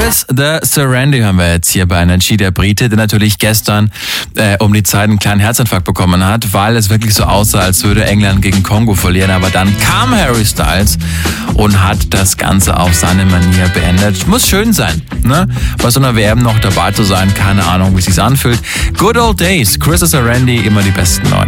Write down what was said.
Chris the Serendy hören wir jetzt hier bei Energy, der Brite, der natürlich gestern um die Zeit einen kleinen Herzinfarkt bekommen hat, weil es wirklich so aussah, als würde England gegen Kongo verlieren. Aber dann kam Harry Styles und hat das Ganze auf seine Manier beendet. Muss schön sein, ne? Bei so einer WM noch dabei zu sein. Keine Ahnung, wie es sich anfühlt. Good old days. Chris the Serendy, immer die besten Neuen.